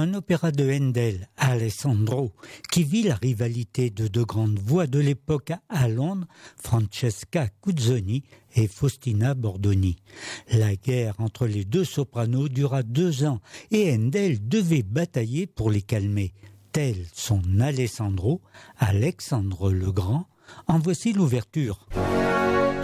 un opéra de Handel, Alessandro, qui vit la rivalité de deux grandes voix de l'époque à Londres, Francesca Cuzzoni et Faustina Bordoni. La guerre entre les deux sopranos dura 2 ans et Handel devait batailler pour les calmer. Tel son Alessandro, Alexandre le Grand, en voici l'ouverture.